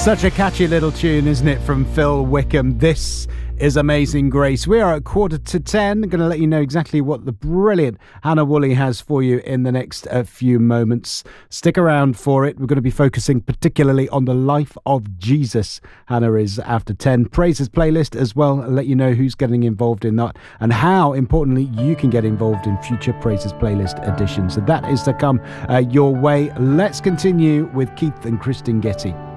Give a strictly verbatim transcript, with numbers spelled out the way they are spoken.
Such a catchy little tune, isn't it, from Phil Wickham? This is Amazing Grace. We are at quarter to ten. I'm going to let you know exactly what the brilliant Hannah Woolley has for you in the next uh, few moments. Stick around for it. We're going to be focusing particularly on the life of Jesus. Hannah is after ten. Praises playlist as well. I'll let you know who's getting involved in that and how, importantly, you can get involved in future Praises playlist editions. So that is to come uh, your way. Let's continue with Keith and Kristen Getty.